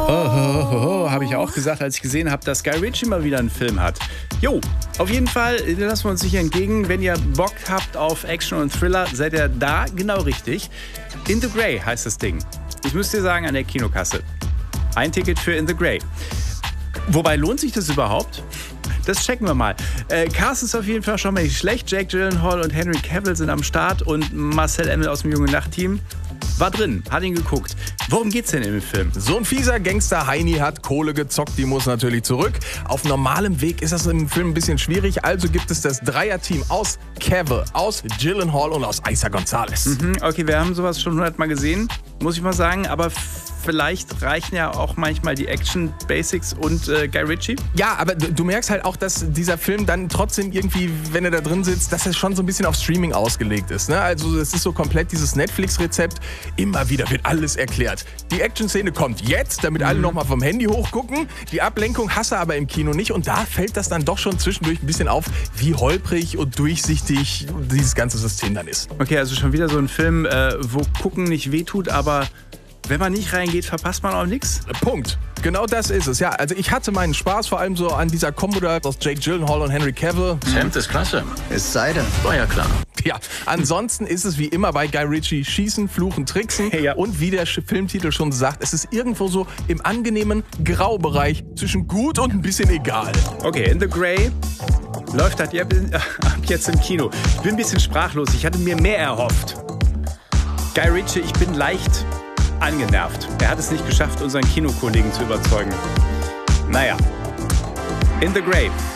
Habe ich auch gesagt, als ich gesehen habe, dass Guy Ritchie mal wieder einen Film hat. Jo, auf jeden Fall lassen wir uns sicher entgegen. Wenn ihr Bock habt auf Action und Thriller, seid ihr da genau richtig. In the Grey heißt das Ding. Ich müsste dir sagen, an der Kinokasse. Ein Ticket für In the Grey. Wobei, lohnt sich das überhaupt? Das checken wir mal. Cast ist auf jeden Fall schon mal nicht schlecht. Jake Gyllenhaal und Henry Cavill sind am Start und Marcel Emmel aus dem Junge Nacht-Team war drin, hat ihn geguckt. Worum geht's denn im Film? So ein fieser Gangster Heini hat Kohle gezockt, die muss natürlich zurück. Auf normalem Weg ist das im Film ein bisschen schwierig, also gibt es das Dreierteam aus Cavill, aus Gyllenhaal und aus Isa Gonzalez. Okay, wir haben sowas schon 100-mal gesehen, muss ich mal sagen, aber vielleicht reichen ja auch manchmal die Action-Basics und Guy Ritchie. Ja, aber du merkst halt auch, dass dieser Film dann trotzdem irgendwie, wenn er da drin sitzt, dass er schon so ein bisschen auf Streaming ausgelegt ist. Ne? Also es ist so komplett dieses Netflix-Rezept. Immer wieder wird alles erklärt. Die Action-Szene kommt jetzt, damit alle nochmal vom Handy hochgucken. Die Ablenkung hasse aber im Kino nicht. Und da fällt das dann doch schon zwischendurch ein bisschen auf, wie holprig und durchsichtig dieses ganze System dann ist. Okay, also schon wieder so ein Film, wo Gucken nicht wehtut, aber wenn man nicht reingeht, verpasst man auch nichts. Punkt. Genau das ist es. Ja, also ich hatte meinen Spaß vor allem so an dieser Kombo da aus Jake Gyllenhaal und Henry Cavill. Das Hemd ist klasse. Es sei denn. War ja klar. Ja, ansonsten ist es wie immer bei Guy Ritchie schießen, fluchen, tricksen. Ja. Und wie der Filmtitel schon sagt, es ist irgendwo so im angenehmen Graubereich zwischen gut und ein bisschen egal. Okay, In the Grey läuft ab jetzt im Kino. Ich bin ein bisschen sprachlos. Ich hatte mir mehr erhofft. Guy Ritchie, ich bin leicht angenervt. Er hat es nicht geschafft, unseren Kinokollegen zu überzeugen. Naja, In the Grey.